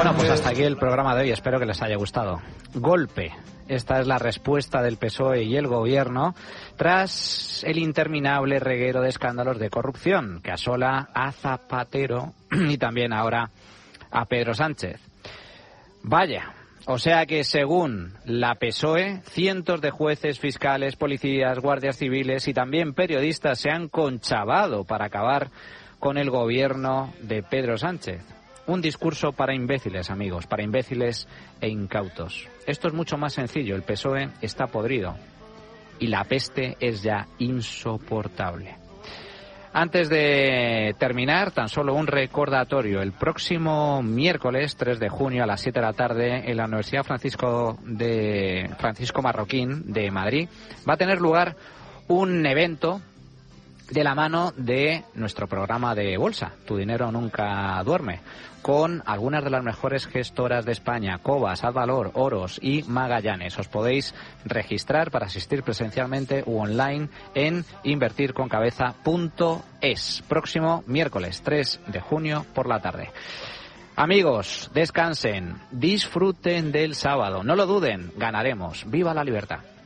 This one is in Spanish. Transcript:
Bueno, pues hasta aquí el programa de hoy. Espero que les haya gustado. Golpe. Esta es la respuesta del PSOE y el Gobierno tras el interminable reguero de escándalos de corrupción que asola a Zapatero y también ahora a Pedro Sánchez. Vaya, o sea que según la PSOE, cientos de jueces, fiscales, policías, guardias civiles y también periodistas se han conchavado para acabar con el gobierno de Pedro Sánchez. Un discurso para imbéciles, amigos, para imbéciles e incautos. Esto es mucho más sencillo. El PSOE está podrido y la peste es ya insoportable. Antes de terminar, tan solo un recordatorio. El próximo miércoles 3 de junio a las 7 de la tarde en la Universidad Francisco Marroquín de Madrid va a tener lugar un evento de la mano de nuestro programa de bolsa, Tu Dinero Nunca Duerme, con algunas de las mejores gestoras de España, Cobas, Advalor, Oros y Magallanes. Os podéis registrar para asistir presencialmente u online en invertirconcabeza.es. Próximo miércoles 3 de junio por la tarde. Amigos, descansen, disfruten del sábado, no lo duden, ganaremos. ¡Viva la libertad!